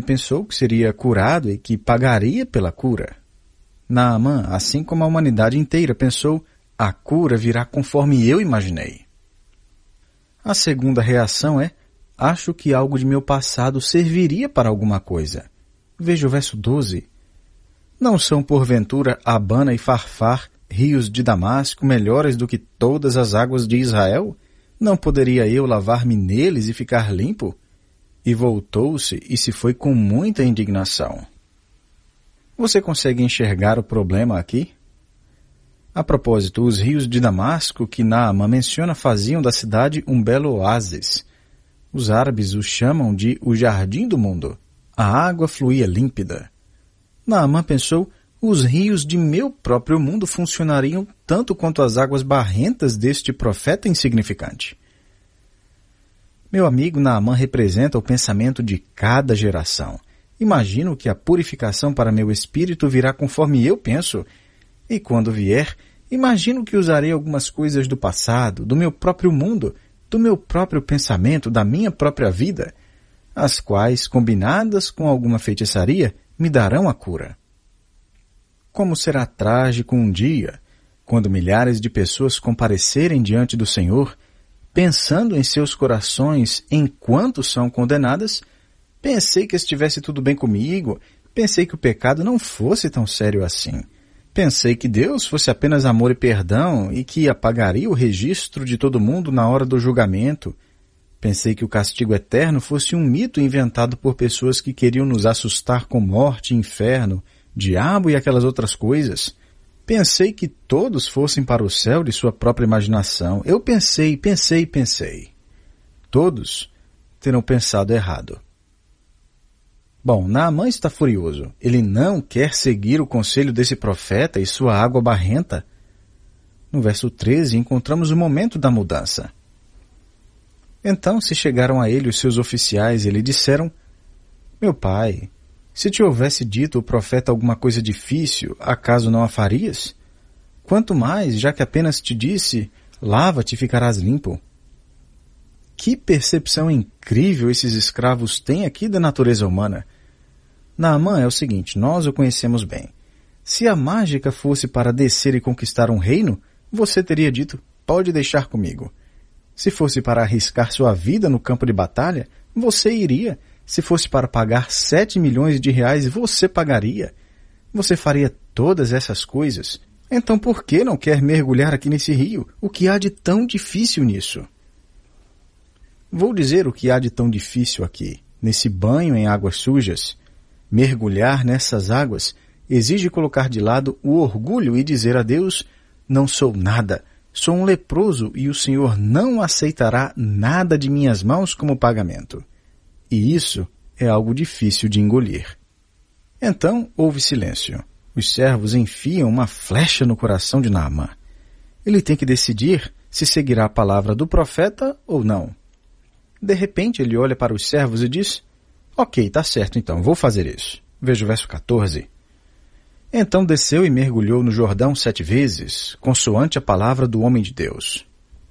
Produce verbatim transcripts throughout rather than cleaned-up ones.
pensou que seria curado e que pagaria pela cura. Naamã, assim como a humanidade inteira, pensou: a cura virá conforme eu imaginei. A segunda reação é: acho que algo de meu passado serviria para alguma coisa. Veja o verso doze. Não são porventura Abana e Farfar, rios de Damasco, melhores do que todas as águas de Israel? Não poderia eu lavar-me neles e ficar limpo? E voltou-se e se foi com muita indignação. Você consegue enxergar o problema aqui? A propósito, os rios de Damasco que Naamã menciona faziam da cidade um belo oásis. Os árabes o chamam de o jardim do mundo. A água fluía límpida. Naamã pensou: os rios de meu próprio mundo funcionariam tanto quanto as águas barrentas deste profeta insignificante. Meu amigo, Naamã representa o pensamento de cada geração. Imagino que a purificação para meu espírito virá conforme eu penso. E quando vier, imagino que usarei algumas coisas do passado, do meu próprio mundo, do meu próprio pensamento, da minha própria vida, as quais, combinadas com alguma feitiçaria, me darão a cura. Como será trágico um dia, quando milhares de pessoas comparecerem diante do Senhor, pensando em seus corações enquanto são condenadas: pensei que estivesse tudo bem comigo, pensei que o pecado não fosse tão sério assim. Pensei que Deus fosse apenas amor e perdão e que apagaria o registro de todo mundo na hora do julgamento. Pensei que o castigo eterno fosse um mito inventado por pessoas que queriam nos assustar com morte, inferno, diabo e aquelas outras coisas. Pensei que todos fossem para o céu de sua própria imaginação. Eu pensei, pensei, pensei. Todos terão pensado errado. Bom, Naamã está furioso. Ele não quer seguir o conselho desse profeta e sua água barrenta. No verso treze, encontramos o momento da mudança. Então se chegaram a ele os seus oficiais e lhe disseram: meu pai, se te houvesse dito o profeta alguma coisa difícil, acaso não a farias? Quanto mais, já que apenas te disse: lava-te e ficarás limpo. Que percepção incrível esses escravos têm aqui da natureza humana. Naamã é o seguinte: nós o conhecemos bem. Se a mágica fosse para descer e conquistar um reino, você teria dito: pode deixar comigo. Se fosse para arriscar sua vida no campo de batalha, você iria. Se fosse para pagar sete milhões de reais, você pagaria. Você faria todas essas coisas. Então por que não quer mergulhar aqui nesse rio? O que há de tão difícil nisso? Vou dizer o que há de tão difícil aqui, nesse banho em águas sujas. Mergulhar nessas águas exige colocar de lado o orgulho e dizer a Deus: não sou nada, sou um leproso e o Senhor não aceitará nada de minhas mãos como pagamento. E isso é algo difícil de engolir. Então houve silêncio. Os servos enfiam uma flecha no coração de Naamã. Ele tem que decidir se seguirá a palavra do profeta ou não. De repente ele olha para os servos e diz: ok, tá certo então, vou fazer isso. Veja o verso quatorze. Então desceu e mergulhou no Jordão sete vezes, consoante a palavra do homem de Deus.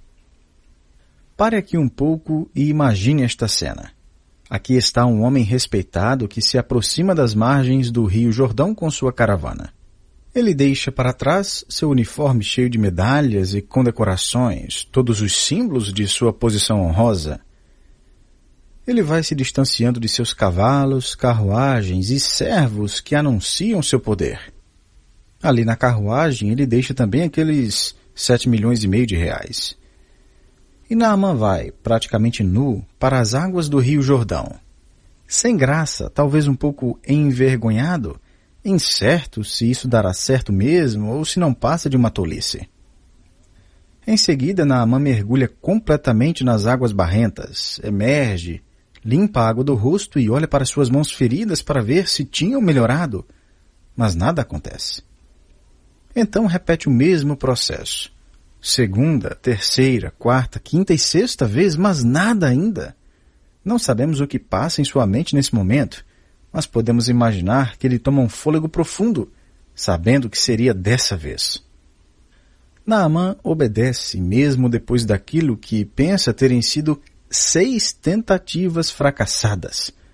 Pare aqui um pouco e imagine esta cena. Aqui está um homem respeitado que se aproxima das margens do rio Jordão com sua caravana. Ele deixa para trás seu uniforme cheio de medalhas e condecorações, todos os símbolos de sua posição honrosa. Ele vai se distanciando de seus cavalos, carruagens e servos que anunciam seu poder. Ali na carruagem ele deixa também aqueles sete milhões e meio de reais. E Naamã vai, praticamente nu, para as águas do rio Jordão. Sem graça, talvez um pouco envergonhado, incerto se isso dará certo mesmo ou se não passa de uma tolice. Em seguida, Naamã mergulha completamente nas águas barrentas, emerge, limpa a água do rosto e olha para suas mãos feridas para ver se tinham melhorado, mas nada acontece. Então repete o mesmo processo. Segunda, terceira, quarta, quinta e sexta vez, mas nada ainda. Não sabemos o que passa em sua mente nesse momento, mas podemos imaginar que ele toma um fôlego profundo, sabendo que seria dessa vez. Naamã obedece, mesmo depois daquilo que pensa terem sido seis tentativas fracassadas.